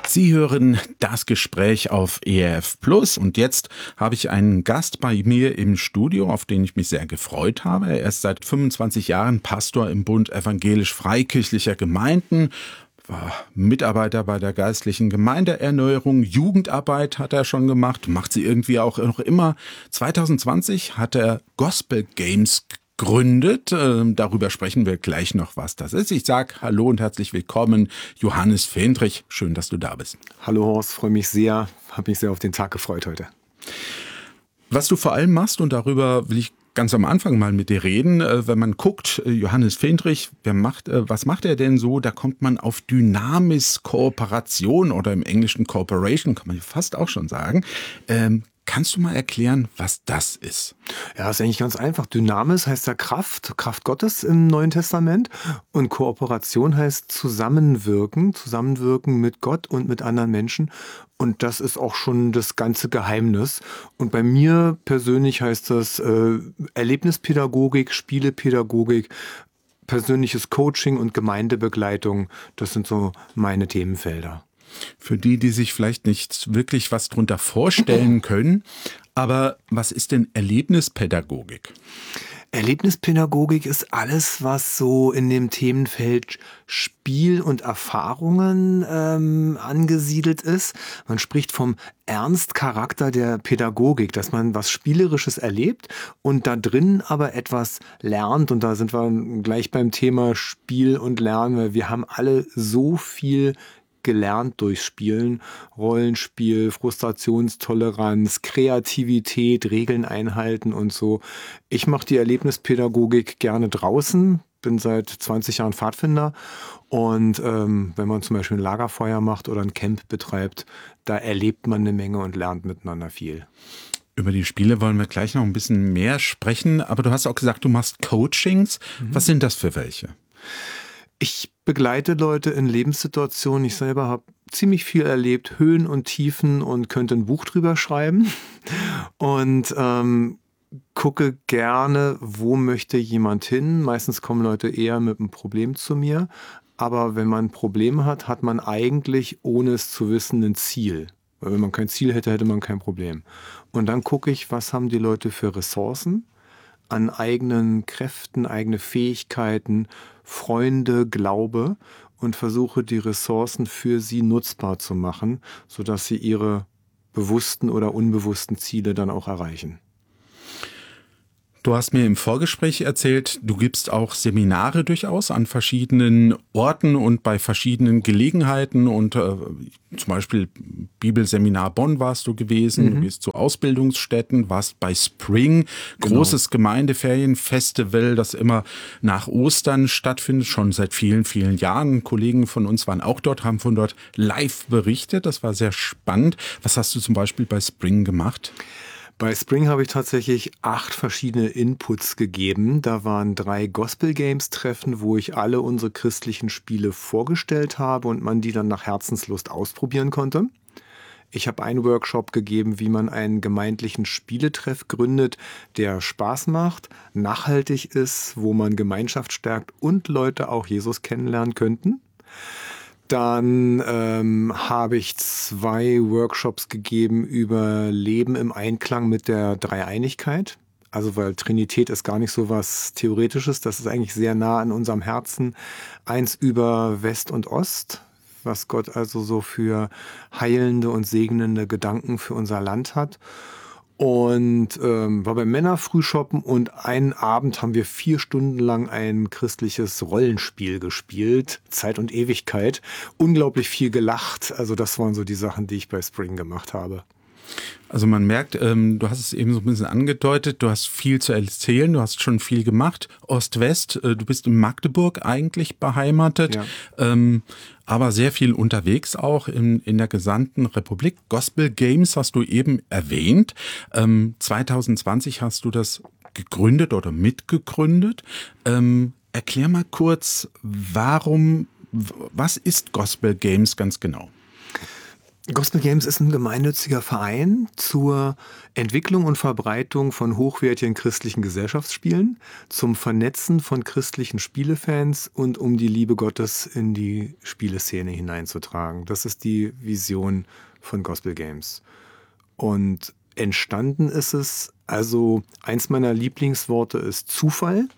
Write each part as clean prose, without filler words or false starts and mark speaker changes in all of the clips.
Speaker 1: Sie hören das Gespräch auf ERF Plus und jetzt habe ich einen Gast bei mir im Studio, auf den ich mich sehr gefreut habe. Er ist seit 25 Jahren Pastor im Bund evangelisch-freikirchlicher Gemeinden, war Mitarbeiter bei der geistlichen Gemeindeerneuerung, Jugendarbeit hat er schon gemacht, macht sie irgendwie auch noch immer. 2020 hat er Gospel Games gegründet. Darüber sprechen wir gleich noch, was das ist. Ich sage hallo und herzlich willkommen, Johannes Fendrich. Schön, dass du da bist.
Speaker 2: Hallo Horst, freue mich sehr. Habe mich sehr auf den Tag gefreut heute.
Speaker 1: Was du vor allem machst, und darüber will ich ganz am Anfang mal mit dir reden, wenn man guckt, Johannes Fendrich, was macht er denn so? Da kommt man auf Dynamis Kooperation oder im Englischen Cooperation, kann man fast auch schon sagen. Kannst du mal erklären, was das ist?
Speaker 2: Ja, ist eigentlich ganz einfach. Dynamis heißt ja Kraft Gottes im Neuen Testament. Und Kooperation heißt zusammenwirken mit Gott und mit anderen Menschen. Und das ist auch schon das ganze Geheimnis. Und bei mir persönlich heißt das Erlebnispädagogik, Spielepädagogik, persönliches Coaching und Gemeindebegleitung. Das sind so meine Themenfelder.
Speaker 1: Für die sich vielleicht nicht wirklich was drunter vorstellen können, aber was ist denn Erlebnispädagogik?
Speaker 2: Erlebnispädagogik ist alles, was so in dem Themenfeld Spiel und Erfahrungen angesiedelt ist. Man spricht vom Ernstcharakter der Pädagogik, dass man was Spielerisches erlebt und da drin aber etwas lernt. Und da sind wir gleich beim Thema Spiel und Lernen, weil wir haben alle so viel gelernt durchs Spielen, Rollenspiel, Frustrationstoleranz, Kreativität, Regeln einhalten und so. Ich mache die Erlebnispädagogik gerne draußen, bin seit 20 Jahren Pfadfinder und wenn man zum Beispiel ein Lagerfeuer macht oder ein Camp betreibt, da erlebt man eine Menge und lernt miteinander viel.
Speaker 1: Über die Spiele wollen wir gleich noch ein bisschen mehr sprechen, aber du hast auch gesagt, du machst Coachings. Was sind das für welche?
Speaker 2: Ich begleite Leute in Lebenssituationen. Ich selber habe ziemlich viel erlebt, Höhen und Tiefen und könnte ein Buch drüber schreiben. Und gucke gerne, wo möchte jemand hin. Meistens kommen Leute eher mit einem Problem zu mir. Aber wenn man ein Problem hat, hat man eigentlich, ohne es zu wissen, ein Ziel. Weil wenn man kein Ziel hätte, hätte man kein Problem. Und dann gucke ich, was haben die Leute für Ressourcen an eigenen Kräften, eigene Fähigkeiten, Freunde, Glaube und versuche die Ressourcen für sie nutzbar zu machen, sodass sie ihre bewussten oder unbewussten Ziele dann auch erreichen.
Speaker 1: Du hast mir im Vorgespräch erzählt, du gibst auch Seminare durchaus an verschiedenen Orten und bei verschiedenen Gelegenheiten und zum Beispiel Bibelseminar Bonn warst du gewesen, du gehst zu Ausbildungsstätten, warst bei Spring, großes Gemeindeferienfestival, das immer nach Ostern stattfindet, schon seit vielen, vielen Jahren. Kollegen von uns waren auch dort, haben von dort live berichtet, das war sehr spannend. Was hast du zum Beispiel bei Spring gemacht?
Speaker 2: Bei Spring habe ich tatsächlich 8 verschiedene Inputs gegeben. Da waren 3 Gospel-Games-Treffen, wo ich alle unsere christlichen Spiele vorgestellt habe und man die dann nach Herzenslust ausprobieren konnte. Ich habe einen Workshop gegeben, wie man einen gemeindlichen Spieletreff gründet, der Spaß macht, nachhaltig ist, wo man Gemeinschaft stärkt und Leute auch Jesus kennenlernen könnten. Dann habe ich 2 Workshops gegeben über Leben im Einklang mit der Dreieinigkeit. Also weil Trinität ist gar nicht so was Theoretisches, das ist eigentlich sehr nah an unserem Herzen. 1 über West und Ost, was Gott also so für heilende und segnende Gedanken für unser Land hat. Und war beim Männerfrühshoppen und einen Abend haben wir 4 Stunden lang ein christliches Rollenspiel gespielt, Zeit und Ewigkeit. Unglaublich viel gelacht, also das waren so die Sachen, die ich bei Spring gemacht habe.
Speaker 1: Also man merkt, du hast es eben so ein bisschen angedeutet, du hast viel zu erzählen, du hast schon viel gemacht. Ost-West, du bist in Magdeburg eigentlich beheimatet, ja. Aber sehr viel unterwegs auch in der gesamten Republik. Gospel Games hast du eben erwähnt. 2020 hast du das gegründet oder mitgegründet. Erklär mal kurz, was ist Gospel Games ganz genau?
Speaker 2: Gospel Games ist ein gemeinnütziger Verein zur Entwicklung und Verbreitung von hochwertigen christlichen Gesellschaftsspielen, zum Vernetzen von christlichen Spielefans und um die Liebe Gottes in die Spieleszene hineinzutragen. Das ist die Vision von Gospel Games. Und entstanden ist es, also eins meiner Lieblingsworte ist Zufall.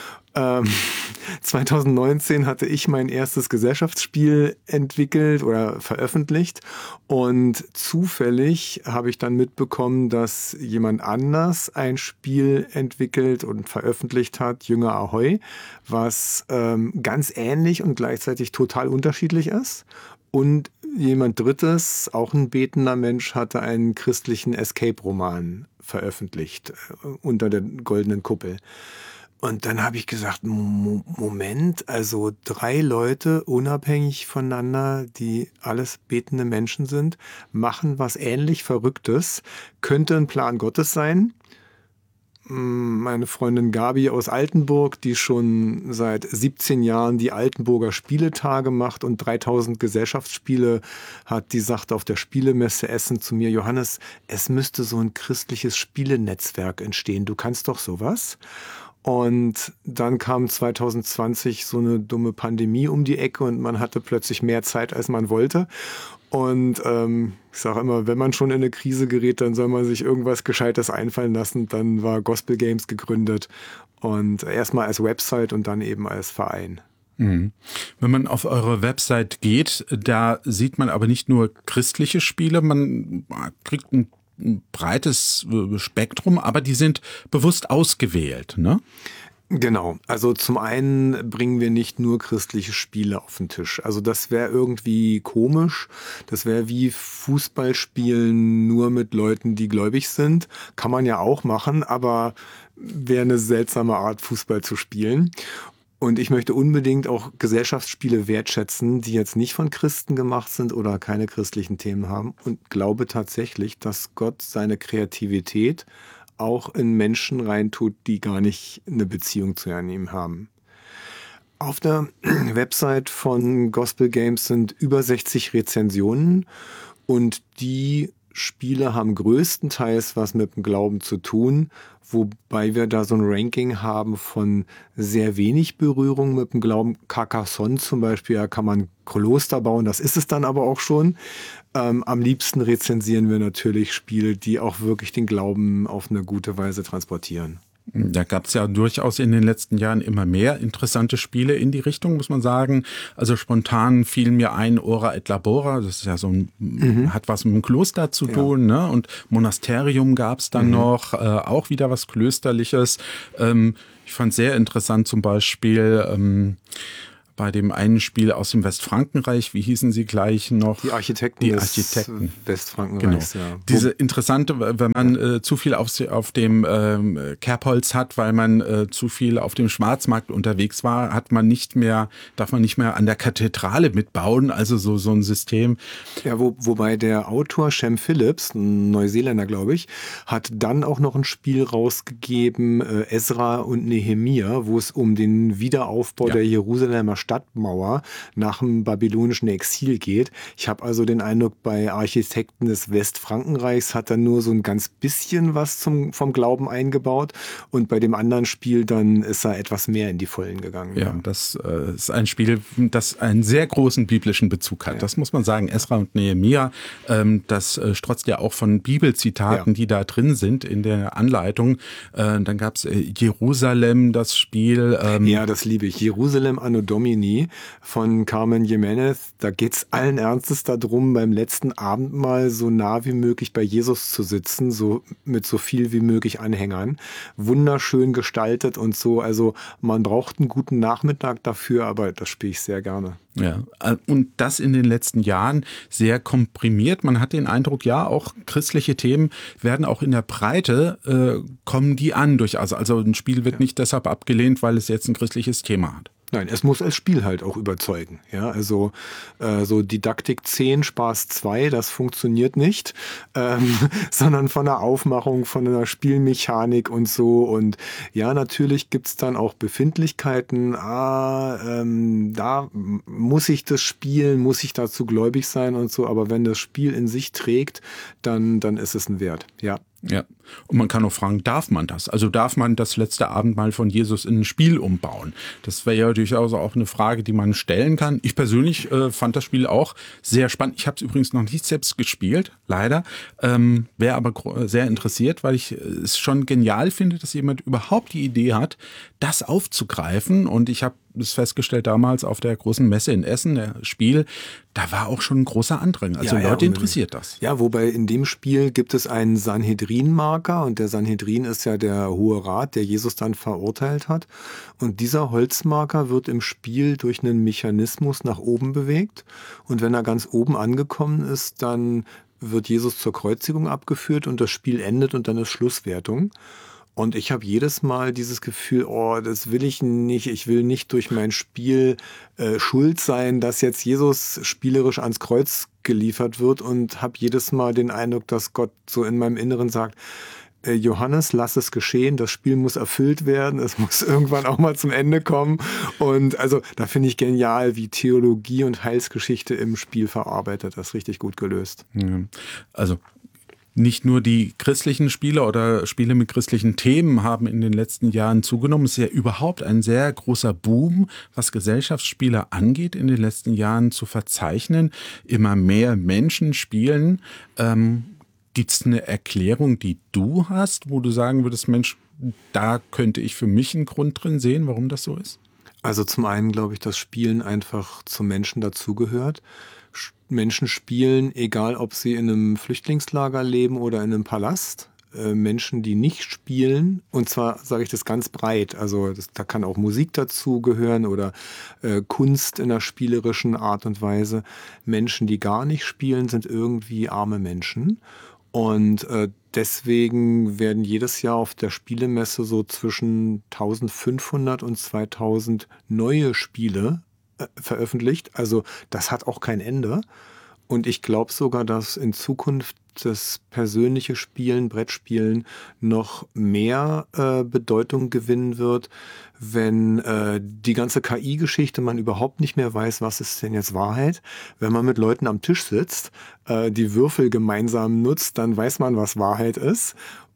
Speaker 2: 2019 hatte ich mein erstes Gesellschaftsspiel entwickelt oder veröffentlicht und zufällig habe ich dann mitbekommen, dass jemand anders ein Spiel entwickelt und veröffentlicht hat, Jünger Ahoi, was ganz ähnlich und gleichzeitig total unterschiedlich ist. Und jemand Drittes, auch ein betender Mensch, hatte einen christlichen Escape-Roman veröffentlicht unter der goldenen Kuppel. Und dann habe ich gesagt, Moment, also 3 Leute unabhängig voneinander, die alles betende Menschen sind, machen was ähnlich Verrücktes, könnte ein Plan Gottes sein. Meine Freundin Gabi aus Altenburg, die schon seit 17 Jahren die Altenburger Spieletage macht und 3000 Gesellschaftsspiele hat, die sagte auf der Spielemesse Essen zu mir, Johannes, es müsste so ein christliches Spielenetzwerk entstehen. Du kannst doch sowas. Und dann kam 2020 so eine dumme Pandemie um die Ecke und man hatte plötzlich mehr Zeit, als man wollte. Und ich sage immer, wenn man schon in eine Krise gerät, dann soll man sich irgendwas Gescheites einfallen lassen. Dann war Gospel Games gegründet und erstmal als Website und dann eben als Verein.
Speaker 1: Mhm. Wenn man auf eure Website geht, da sieht man aber nicht nur christliche Spiele, man kriegt ein breites Spektrum, aber die sind bewusst ausgewählt, ne?
Speaker 2: Genau. Also zum einen bringen wir nicht nur christliche Spiele auf den Tisch. Also das wäre irgendwie komisch. Das wäre wie Fußball spielen nur mit Leuten, die gläubig sind. Kann man ja auch machen, aber wäre eine seltsame Art, Fußball zu spielen. Und ich möchte unbedingt auch Gesellschaftsspiele wertschätzen, die jetzt nicht von Christen gemacht sind oder keine christlichen Themen haben. Und glaube tatsächlich, dass Gott seine Kreativität auch in Menschen reintut, die gar nicht eine Beziehung zu ihm haben. Auf der Website von Gospel Games sind über 60 Rezensionen und die Spiele haben größtenteils was mit dem Glauben zu tun, wobei wir da so ein Ranking haben von sehr wenig Berührung mit dem Glauben. Carcassonne zum Beispiel, da kann man Kloster bauen, das ist es dann aber auch schon. Am liebsten rezensieren wir natürlich Spiele, die auch wirklich den Glauben auf eine gute Weise transportieren.
Speaker 1: Da gab es ja durchaus in den letzten Jahren immer mehr interessante Spiele in die Richtung, muss man sagen. Also spontan fiel mir ein Ora et Labora, das ist ja so ein, hat was mit dem Kloster zu tun, ne? Und Monasterium gab es dann noch, auch wieder was Klösterliches. Ich fand sehr interessant zum Beispiel bei dem einen Spiel aus dem Westfrankenreich, wie hießen sie gleich noch?
Speaker 2: Die Architekten des Westfrankenreichs,
Speaker 1: genau. Ja. Diese interessante, wenn man zu viel auf dem Kerbholz hat, weil man zu viel auf dem Schwarzmarkt unterwegs war, darf man nicht mehr an der Kathedrale mitbauen, also so ein System.
Speaker 2: Ja, wobei der Autor Shem Phillips, ein Neuseeländer, glaube ich, hat dann auch noch ein Spiel rausgegeben, Esra und Nehemia, wo es um den Wiederaufbau der Jerusalemer Stadtmauer nach dem babylonischen Exil geht. Ich habe also den Eindruck, bei Architekten des Westfrankenreichs hat er nur so ein ganz bisschen was vom Glauben eingebaut und bei dem anderen Spiel dann ist er etwas mehr in die Vollen gegangen.
Speaker 1: Ja, das ist ein Spiel, das einen sehr großen biblischen Bezug hat. Ja. Das muss man sagen. Esra und Nehemia, das strotzt ja auch von Bibelzitaten, die da drin sind in der Anleitung. Dann gab es Jerusalem, das Spiel.
Speaker 2: Ja, das liebe ich. Jerusalem Anno Domini von Carmen Jimenez. Da geht's allen Ernstes darum, beim letzten Abendmahl so nah wie möglich bei Jesus zu sitzen, so mit so viel wie möglich Anhängern. Wunderschön gestaltet und so. Also man braucht einen guten Nachmittag dafür, aber das spiele ich sehr gerne.
Speaker 1: Ja, und das in den letzten Jahren sehr komprimiert. Man hat den Eindruck, ja, auch christliche Themen werden auch in der Breite, kommen die an. Also ein Spiel wird nicht deshalb abgelehnt, weil es jetzt ein christliches Thema hat.
Speaker 2: Nein, es muss als Spiel halt auch überzeugen. Ja, also so Didaktik 10, Spaß 2, das funktioniert nicht, sondern von der Aufmachung, von einer Spielmechanik und so. Und ja, natürlich gibt's dann auch Befindlichkeiten. Da muss ich das spielen, muss ich dazu gläubig sein und so. Aber wenn das Spiel in sich trägt, dann ist es ein Wert. Ja.
Speaker 1: Ja, und man kann auch fragen, darf man das? Also darf man das letzte Abendmahl von Jesus in ein Spiel umbauen? Das wäre ja durchaus auch eine Frage, die man stellen kann. Ich persönlich fand das Spiel auch sehr spannend. Ich habe es übrigens noch nicht selbst gespielt, leider. Wäre aber sehr interessiert, weil ich es schon genial finde, dass jemand überhaupt die Idee hat, das aufzugreifen. Und ich habe das festgestellt damals auf der großen Messe in Essen, der Spiel, da war auch schon ein großer Andrang. Also
Speaker 2: Ja,
Speaker 1: Leute
Speaker 2: unbedingt.
Speaker 1: interessiert das.
Speaker 2: Ja, wobei in dem Spiel gibt es einen Sanhedrin-Marker und der Sanhedrin ist ja der Hohe Rat, der Jesus dann verurteilt hat. Und dieser Holzmarker wird im Spiel durch einen Mechanismus nach oben bewegt. Und wenn er ganz oben angekommen ist, dann wird Jesus zur Kreuzigung abgeführt und das Spiel endet und dann ist Schlusswertung. Und ich habe jedes Mal dieses Gefühl, oh, das will ich nicht. Ich will nicht durch mein Spiel schuld sein, dass jetzt Jesus spielerisch ans Kreuz geliefert wird und habe jedes Mal den Eindruck, dass Gott so in meinem Inneren sagt, Johannes, lass es geschehen, das Spiel muss erfüllt werden, es muss irgendwann auch mal zum Ende kommen. Und also da finde ich genial, wie Theologie und Heilsgeschichte im Spiel verarbeitet. Das ist richtig gut gelöst.
Speaker 1: Ja. Also nicht nur die christlichen Spiele oder Spiele mit christlichen Themen haben in den letzten Jahren zugenommen. Es ist ja überhaupt ein sehr großer Boom, was Gesellschaftsspiele angeht, in den letzten Jahren zu verzeichnen. Immer mehr Menschen spielen. Gibt es eine Erklärung, die du hast, wo du sagen würdest, Mensch, da könnte ich für mich einen Grund drin sehen, warum das so ist?
Speaker 2: Also zum einen glaube ich, dass Spielen einfach zum Menschen dazugehört. Menschen spielen, egal ob sie in einem Flüchtlingslager leben oder in einem Palast. Menschen, die nicht spielen, und zwar sage ich das ganz breit, also da kann auch Musik dazu gehören oder Kunst in einer spielerischen Art und Weise. Menschen, die gar nicht spielen, sind irgendwie arme Menschen. Und deswegen werden jedes Jahr auf der Spielemesse so zwischen 1500 und 2000 neue Spiele veröffentlicht. Also das hat auch kein Ende. Und ich glaube sogar, dass in Zukunft das persönliche Spielen, Brettspielen noch mehr Bedeutung gewinnen wird, wenn die ganze KI-Geschichte man überhaupt nicht mehr weiß, was ist denn jetzt Wahrheit. Wenn man mit Leuten am Tisch sitzt, die Würfel gemeinsam nutzt, dann weiß man, was Wahrheit ist.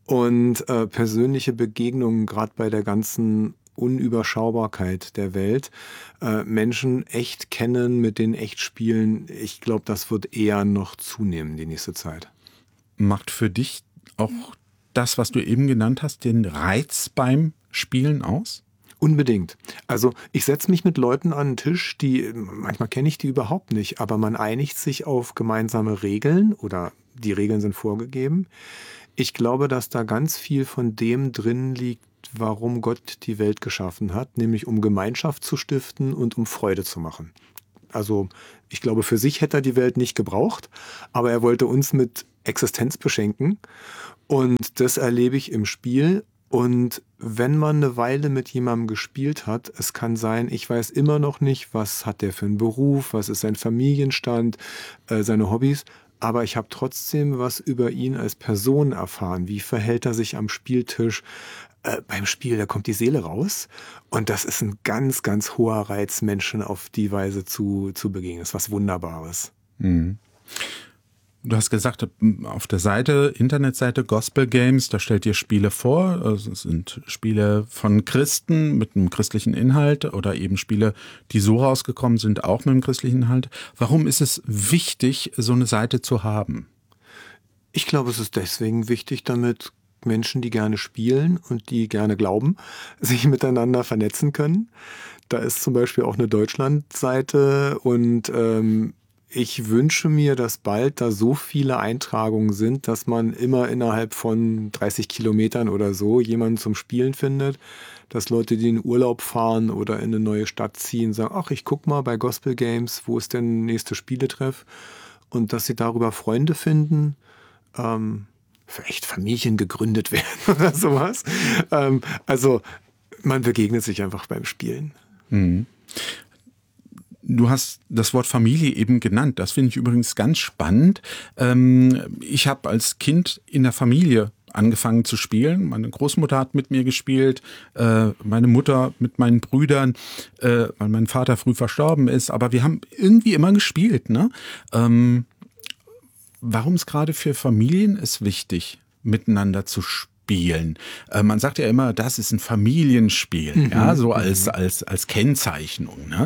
Speaker 2: Und persönliche Begegnungen, gerade bei der ganzen Unüberschaubarkeit der Welt, Menschen echt kennen, mit denen echt spielen, ich glaube, das wird eher noch zunehmen die nächste Zeit.
Speaker 1: Macht für dich auch das, was du eben genannt hast, den Reiz beim Spielen aus?
Speaker 2: Unbedingt. Also ich setze mich mit Leuten an den Tisch, manchmal kenne ich die überhaupt nicht, aber man einigt sich auf gemeinsame Regeln oder die Regeln sind vorgegeben. Ich glaube, dass da ganz viel von dem drin liegt, warum Gott die Welt geschaffen hat, nämlich um Gemeinschaft zu stiften und um Freude zu machen. Also ich glaube, für sich hätte er die Welt nicht gebraucht, aber er wollte uns mit Existenz beschenken und das erlebe ich im Spiel. Und wenn man eine Weile mit jemandem gespielt hat, es kann sein, ich weiß immer noch nicht, was hat der für einen Beruf, was ist sein Familienstand, seine Hobbys, aber ich habe trotzdem was über ihn als Person erfahren. Wie verhält er sich am Spieltisch? Beim Spiel, da kommt die Seele raus. Und das ist ein ganz, ganz hoher Reiz, Menschen auf die Weise zu begegnen. Das ist was Wunderbares.
Speaker 1: Mhm. Du hast gesagt, auf der Internetseite Gospel Games, da stellt ihr Spiele vor. Also es sind Spiele von Christen mit einem christlichen Inhalt oder eben Spiele, die so rausgekommen sind, auch mit einem christlichen Inhalt. Warum ist es wichtig, so eine Seite zu haben?
Speaker 2: Ich glaube, es ist deswegen wichtig, damit Menschen, die gerne spielen und die gerne glauben, sich miteinander vernetzen können. Da ist zum Beispiel auch eine Deutschlandseite und ich wünsche mir, dass bald da so viele Eintragungen sind, dass man immer innerhalb von 30 Kilometern oder so jemanden zum Spielen findet, dass Leute, die in Urlaub fahren oder in eine neue Stadt ziehen, sagen, ach, ich guck mal bei Gospel Games, wo ist denn der nächste Spieletreff? Und dass sie darüber Freunde finden, vielleicht Familien gegründet werden oder sowas. Also man begegnet sich einfach beim Spielen.
Speaker 1: Mhm. Du hast das Wort Familie eben genannt. Das finde ich übrigens ganz spannend. Ich habe als Kind in der Familie angefangen zu spielen. Meine Großmutter hat mit mir gespielt, meine Mutter mit meinen Brüdern, weil mein Vater früh verstorben ist. Aber wir haben irgendwie immer gespielt, ne? Warum es gerade für Familien ist wichtig, miteinander zu spielen? Man sagt ja immer, das ist ein Familienspiel, ja, so als Kennzeichnung, ne?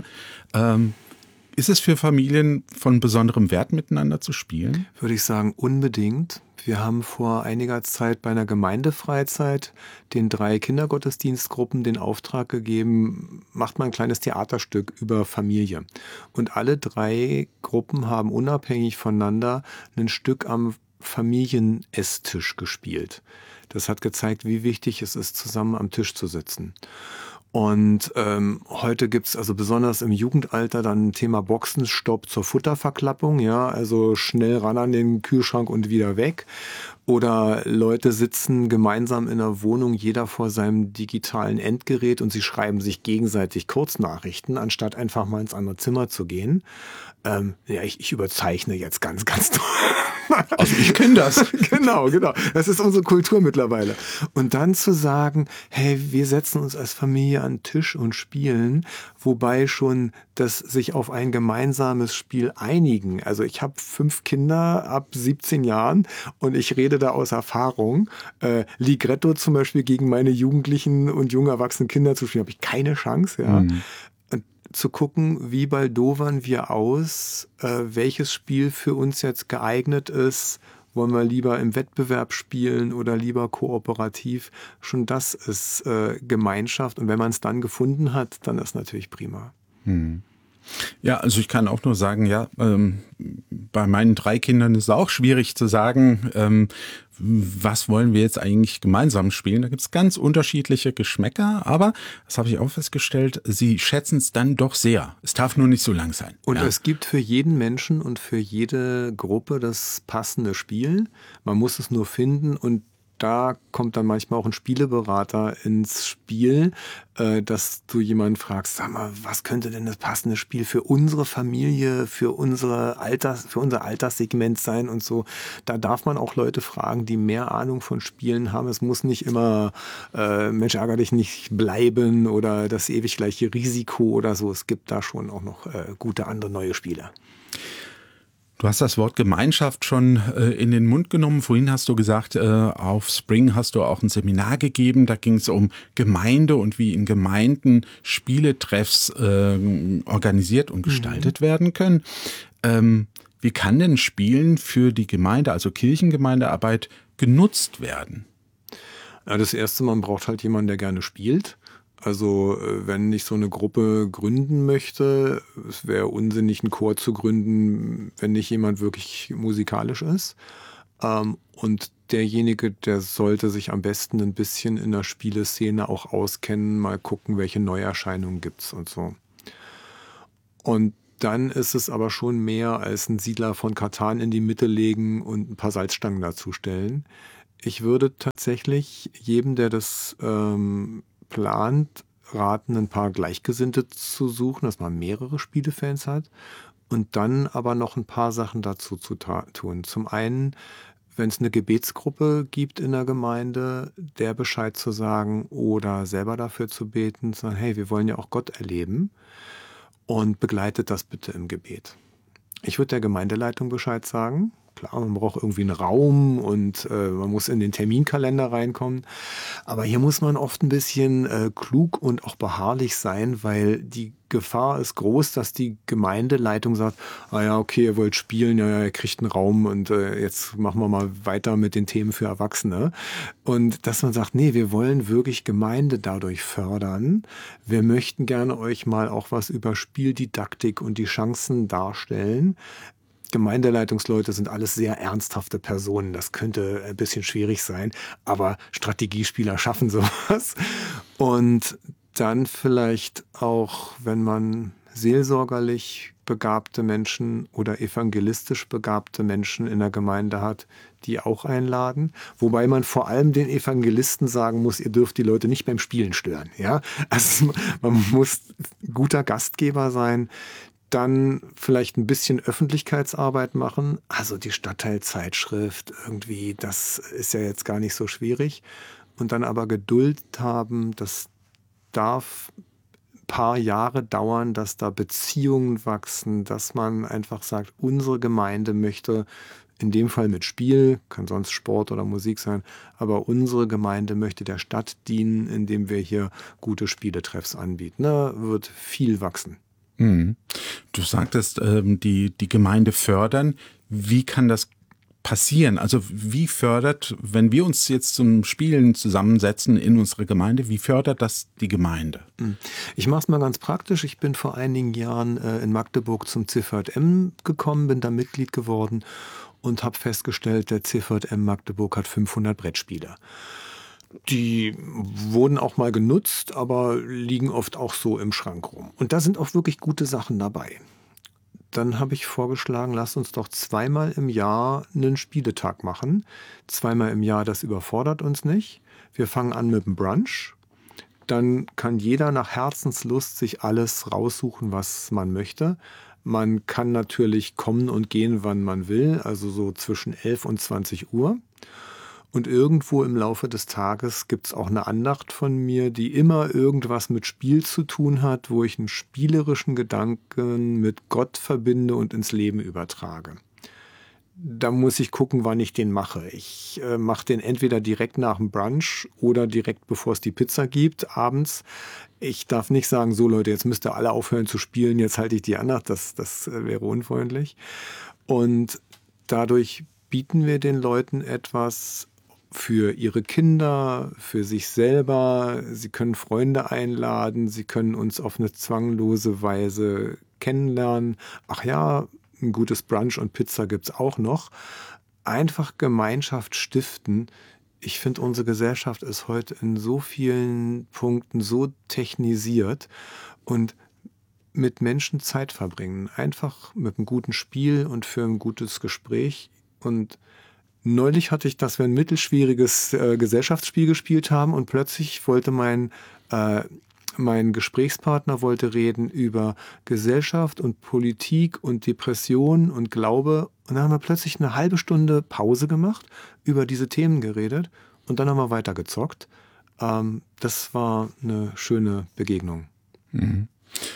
Speaker 1: Ist es für Familien von besonderem Wert, miteinander zu spielen?
Speaker 2: Würde ich sagen, unbedingt. Wir haben vor einiger Zeit bei einer Gemeindefreizeit den 3 Kindergottesdienstgruppen den Auftrag gegeben, macht mal ein kleines Theaterstück über Familie. Und alle 3 Gruppen haben unabhängig voneinander ein Stück am Familienesstisch gespielt. Das hat gezeigt, wie wichtig es ist, zusammen am Tisch zu sitzen. Und heute gibt's also besonders im Jugendalter dann ein Thema Boxenstopp zur Futterverklappung, ja, also schnell ran an den Kühlschrank und wieder weg. Oder Leute sitzen gemeinsam in einer Wohnung, jeder vor seinem digitalen Endgerät und sie schreiben sich gegenseitig Kurznachrichten, anstatt einfach mal ins andere Zimmer zu gehen. Ja, ich überzeichne jetzt ganz, ganz toll.
Speaker 1: Also ich kenne das.
Speaker 2: Genau. Das ist unsere Kultur mittlerweile. Und dann zu sagen, hey, wir setzen uns als Familie an den Tisch und spielen, wobei schon das sich auf ein gemeinsames Spiel einigen. Also ich habe 5 Kinder ab 17 Jahren und ich rede da aus Erfahrung. Ligretto zum Beispiel gegen meine jugendlichen und jung erwachsenen Kinder zu spielen, habe ich keine Chance, ja. Zu gucken, wie baldowern wir aus, welches Spiel für uns jetzt geeignet ist, wollen wir lieber im Wettbewerb spielen oder lieber kooperativ. Schon das ist Gemeinschaft und wenn man es dann gefunden hat, dann ist natürlich prima.
Speaker 1: Ja, also ich kann auch nur sagen, ja, bei meinen 3 Kindern ist es auch schwierig zu sagen, was wollen wir jetzt eigentlich gemeinsam spielen. Da gibt's ganz unterschiedliche Geschmäcker, aber, das habe ich auch festgestellt, sie schätzen es dann doch sehr. Es darf nur nicht so lang sein.
Speaker 2: Und es gibt für jeden Menschen und für jede Gruppe das passende Spiel. Man muss es nur finden und da kommt dann manchmal auch ein Spieleberater ins Spiel, dass du jemanden fragst, sag mal, was könnte denn das passende Spiel für unsere Familie, für unser Alterssegment sein und so. Da darf man auch Leute fragen, die mehr Ahnung von Spielen haben. Es muss nicht immer Mensch, ärger dich nicht bleiben oder das ewig gleiche Risiko oder so. Es gibt da schon auch noch gute andere neue Spiele.
Speaker 1: Du hast das Wort Gemeinschaft schon in den Mund genommen. Vorhin hast du gesagt, auf Spring hast du auch ein Seminar gegeben. Da ging es um Gemeinde und wie in Gemeinden Spieletreffs organisiert und gestaltet werden können. Wie kann denn Spielen für die Gemeinde, also Kirchengemeindearbeit, genutzt werden?
Speaker 2: Ja, das Erste, man braucht halt jemanden, der gerne spielt. Also wenn ich so eine Gruppe gründen möchte, es wäre unsinnig, einen Chor zu gründen, wenn nicht jemand wirklich musikalisch ist. Und derjenige, der sollte sich am besten ein bisschen in der Spieleszene auch auskennen, mal gucken, welche Neuerscheinungen gibt's und so. Und dann ist es aber schon mehr als ein Siedler von Catan in die Mitte legen und ein paar Salzstangen dazustellen. Ich würde tatsächlich jedem, der das plant, raten, ein paar Gleichgesinnte zu suchen, dass man mehrere Spielefans hat und dann aber noch ein paar Sachen dazu zu tun. Zum einen, wenn es eine Gebetsgruppe gibt in der Gemeinde, der Bescheid zu sagen oder selber dafür zu beten, zu sagen, hey, wir wollen ja auch Gott erleben und begleitet das bitte im Gebet. Ich würde der Gemeindeleitung Bescheid sagen. Klar, man braucht irgendwie einen Raum und man muss in den Terminkalender reinkommen. Aber hier muss man oft ein bisschen klug und auch beharrlich sein, weil die Gefahr ist groß, dass die Gemeindeleitung sagt, ah ja, okay, ihr wollt spielen, ja, ihr kriegt einen Raum und jetzt machen wir mal weiter mit den Themen für Erwachsene. Und dass man sagt, nee, wir wollen wirklich Gemeinde dadurch fördern. Wir möchten gerne euch mal auch was über Spieldidaktik und die Chancen darstellen. Gemeindeleitungsleute sind alles sehr ernsthafte Personen. Das könnte ein bisschen schwierig sein, aber Strategiespieler schaffen sowas. Und dann vielleicht auch, wenn man seelsorgerlich begabte Menschen oder evangelistisch begabte Menschen in der Gemeinde hat, die auch einladen. Wobei man vor allem den Evangelisten sagen muss, ihr dürft die Leute nicht beim Spielen stören. Ja? Also man muss guter Gastgeber sein, dann vielleicht ein bisschen Öffentlichkeitsarbeit machen. Also die Stadtteilzeitschrift irgendwie, das ist ja jetzt gar nicht so schwierig. Und dann aber Geduld haben, das darf paar Jahre dauern, dass da Beziehungen wachsen, dass man einfach sagt, unsere Gemeinde möchte, in dem Fall mit Spiel, kann sonst Sport oder Musik sein, aber unsere Gemeinde möchte der Stadt dienen, indem wir hier gute Spieletreffs anbieten. Da wird viel wachsen.
Speaker 1: Mhm. Du sagtest, die Gemeinde fördern. Wie kann das passieren? Also wie fördert, wenn wir uns jetzt zum Spielen zusammensetzen in unserer Gemeinde, wie fördert das die Gemeinde?
Speaker 2: Ich mache es mal ganz praktisch. Ich bin vor einigen Jahren in Magdeburg zum CVJM gekommen, bin da Mitglied geworden und habe festgestellt, der CVJM Magdeburg hat 500 Brettspiele. Die wurden auch mal genutzt, aber liegen oft auch so im Schrank rum. Und da sind auch wirklich gute Sachen dabei. Dann habe ich vorgeschlagen, lasst uns doch 2-mal im Jahr einen Spieletag machen. 2-mal im Jahr, das überfordert uns nicht. Wir fangen an mit dem Brunch. Dann kann jeder nach Herzenslust sich alles raussuchen, was man möchte. Man kann natürlich kommen und gehen, wann man will, also so zwischen 11 und 20 Uhr. Und irgendwo im Laufe des Tages gibt es auch eine Andacht von mir, die immer irgendwas mit Spiel zu tun hat, wo ich einen spielerischen Gedanken mit Gott verbinde und ins Leben übertrage. Da muss ich gucken, wann ich den mache. Ich mache den entweder direkt nach dem Brunch oder direkt bevor es die Pizza gibt, abends. Ich darf nicht sagen, so Leute, jetzt müsst ihr alle aufhören zu spielen, jetzt halte ich die Andacht, das wäre unfreundlich. Und dadurch bieten wir den Leuten etwas für ihre Kinder, für sich selber. Sie können Freunde einladen, sie können uns auf eine zwanglose Weise kennenlernen. Ach ja, ein gutes Brunch und Pizza gibt's auch noch. Einfach Gemeinschaft stiften. Ich finde, unsere Gesellschaft ist heute in so vielen Punkten so technisiert und mit Menschen Zeit verbringen. Einfach mit einem guten Spiel und für ein gutes Gespräch. Und neulich hatte ich, dass wir ein mittelschwieriges Gesellschaftsspiel gespielt haben und plötzlich wollte mein Gesprächspartner wollte reden über Gesellschaft und Politik und Depression und Glaube. Und dann haben wir plötzlich eine halbe Stunde Pause gemacht, über diese Themen geredet und dann haben wir weitergezockt. Das war eine schöne Begegnung.
Speaker 1: Mhm.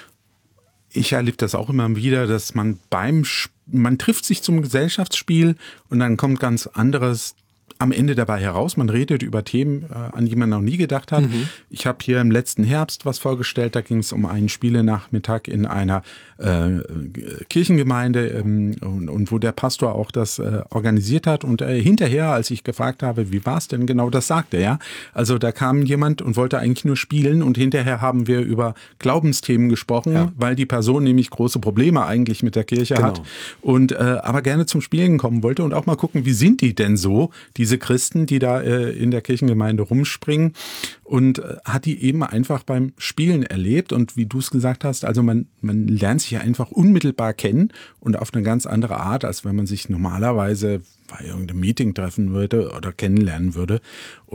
Speaker 1: Ich erlebe das auch immer wieder, dass man man trifft sich zum Gesellschaftsspiel und dann kommt ganz anderes am Ende dabei heraus. Man redet über Themen, an die man noch nie gedacht hat. Mhm. Ich habe hier im letzten Herbst was vorgestellt, da ging es um einen Spielenachmittag in einer Kirchengemeinde und wo der Pastor auch das organisiert hat. Und hinterher, als ich gefragt habe, wie war es denn genau, das sagte er. Also da kam jemand und wollte eigentlich nur spielen und hinterher haben wir über Glaubensthemen gesprochen, weil die Person nämlich große Probleme eigentlich mit der Kirche hat und aber gerne zum Spielen kommen wollte und auch mal gucken, wie sind die denn so, diese Christen, die da in der Kirchengemeinde rumspringen, und hat die eben einfach beim Spielen erlebt. Und wie du es gesagt hast, also man lernt sich ja einfach unmittelbar kennen und auf eine ganz andere Art, als wenn man sich normalerweise bei irgendeinem Meeting treffen würde oder kennenlernen würde.